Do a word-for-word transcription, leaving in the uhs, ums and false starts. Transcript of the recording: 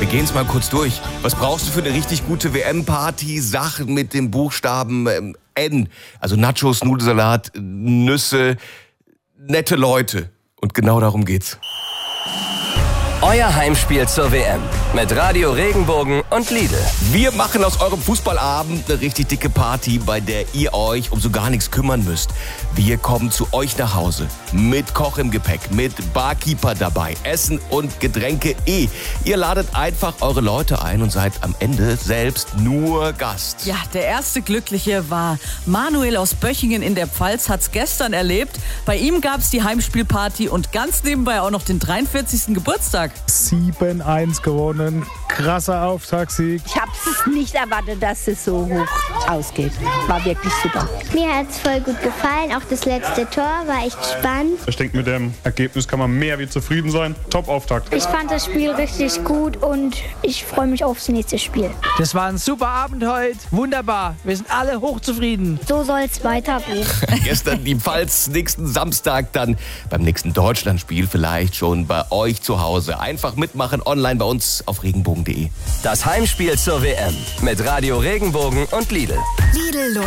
gehen es mal kurz durch. Was brauchst du für eine richtig gute W M-Party? Sachen mit dem Buchstaben ähm, N. Also Nachos, Nudelsalat, Nüsse, nette Leute. Und genau darum geht's. Euer Heimspiel zur W M mit Radio Regenbogen und Lidl. Wir machen aus eurem Fußballabend eine richtig dicke Party, bei der ihr euch um so gar nichts kümmern müsst. Wir kommen zu euch nach Hause mit Koch im Gepäck, mit Barkeeper dabei, Essen und Getränke eh. Ihr ladet einfach eure Leute ein und seid am Ende selbst nur Gast. Ja, der erste Glückliche war Manuel aus Böchingen in der Pfalz, hat's gestern erlebt. Bei ihm gab's die Heimspielparty und ganz nebenbei auch noch den dreiundvierzigsten Geburtstag. sieben eins gewonnen, krasser Auftaktsieg. Ich habe es nicht erwartet, dass es so hoch ausgeht. War wirklich super. Mir hat es voll gut gefallen, auch das letzte Tor war echt spannend. Ich denke, mit dem Ergebnis kann man mehr wie zufrieden sein. Top-Auftakt. Ich fand das Spiel richtig gut und ich freue mich aufs nächste Spiel. Das war ein super Abend heute, wunderbar. Wir sind alle hochzufrieden. So soll es weitergehen. Gestern die Pfalz, nächsten Samstag dann beim nächsten Deutschlandspiel vielleicht schon bei euch zu Hause. Einfach mitmachen online bei uns auf regenbogen punkt de. Das Heimspiel zur W M mit Radio Regenbogen und Lidl. Lidl